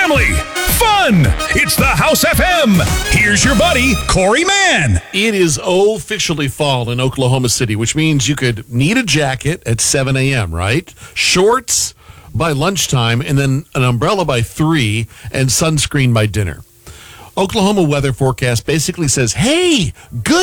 family, fun. It's the House FM. Here's your buddy, Corey Mann. It is officially fall in Oklahoma City, which means you could need a jacket at 7 a.m., right? Shorts by lunchtime, and then an umbrella by 3, and sunscreen by dinner. Oklahoma weather forecast basically says, hey, good